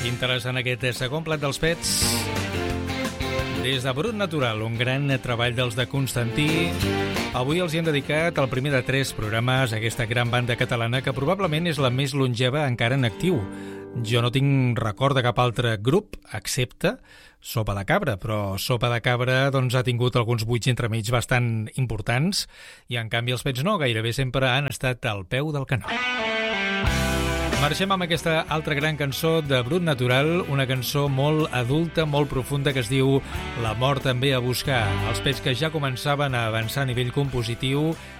Interessant aquest segon plat dels pets. Des de Brut Natural, un gran treball dels de Constantí. Avui els hi hem dedicat el primer de 3 programes a aquesta gran banda catalana que probablement és la més longeva encara en actiu. Jo no tinc record de cap altre grup, excepte Sopa de Cabra, però Sopa de Cabra doncs, ha tingut alguns buits entremig bastant importants i en canvi els pets no, gairebé sempre han estat al peu del canó. Marxem amb aquesta altra gran cançó de Brut Natural, una cançó molt adulta, molt profunda, que es diu La mort també a buscar. Els pets que ja començaven a avançar a nivell compositiu